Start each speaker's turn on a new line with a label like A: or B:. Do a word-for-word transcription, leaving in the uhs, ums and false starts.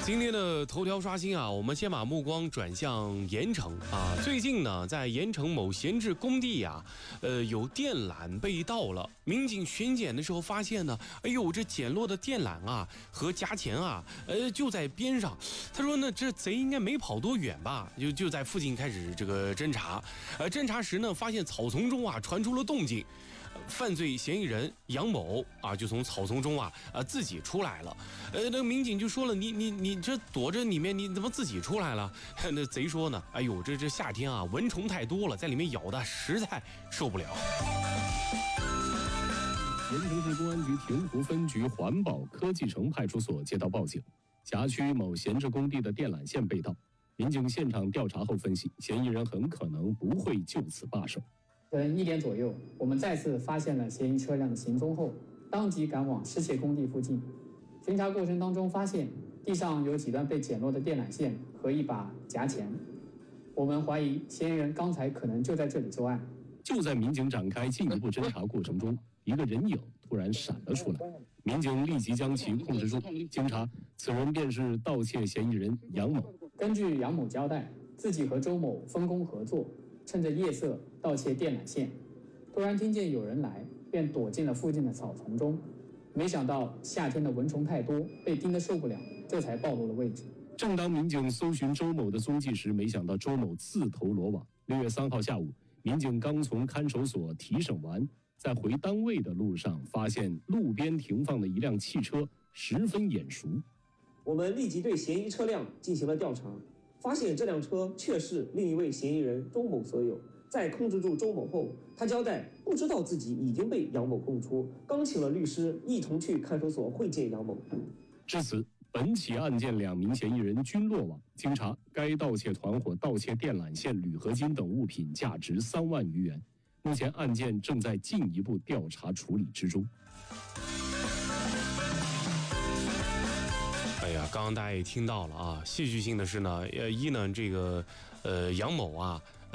A: 今天的头条刷新啊，我们先把目光转向盐城啊。最近呢，在盐城某闲置工地啊，呃，有电缆被盗了。民警巡检的时候发现呢，哎呦，这捡落的电缆啊和夹钳啊，呃，就在边上。他说呢，这贼应该没跑多远吧，就就在附近开始这个侦查。呃，侦查时呢，发现草丛中啊传出了动静。犯罪嫌疑人杨某啊，就从草丛中啊啊自己出来了。呃，那个民警就说了，你你你这躲着里面，你怎么自己出来了？那贼说呢，哎呦，这这夏天啊，蚊虫太多了，在里面咬的实在受不了。
B: 盐城市公安局亭湖分局环保科技城派出所接到报警，辖区某闲置工地的电缆线被盗。民警现场调查后分析，嫌疑人很可能不会就此罢手。
C: 等一点左右，我们再次发现了嫌疑车辆的行踪后，当即赶往失窃工地附近。巡查过程当中，发现地上有几段被剪落的电缆线和一把夹钳。我们怀疑嫌疑人刚才可能就在这里作案。
B: 就在民警展开进一步侦查过程中，一个人影突然闪了出来，民警立即将其控制住。经查，此人便是盗窃嫌疑人杨某。
C: 根据杨某交代，自己和周某分工合作，趁着夜色盗窃电缆线，突然听见有人来，便躲进了附近的草丛中。没想到夏天的蚊虫太多，被叮得受不了，这才暴露了位置。
B: 正当民警搜寻周某的踪迹时，没想到周某自投罗网。六月三号下午，民警刚从看守所提审完，在回单位的路上，发现路边停放的一辆汽车十分眼熟。
D: 我们立即对嫌疑车辆进行了调查，发现这辆车确是另一位嫌疑人周某所有。在控制住周某后，他交代不知道自己已经被杨某供出，刚请了律师一同去看守所会见杨某。
B: 至此，本起案件两名嫌疑人均落网。经查，该盗窃团伙盗窃电缆线、铝合金等物品价值三万余元。目前案件正在进一步调查处理之中。
A: 哎呀，刚刚大家也听到了啊，戏剧性的是呢，呃，一呢，这个呃杨某啊，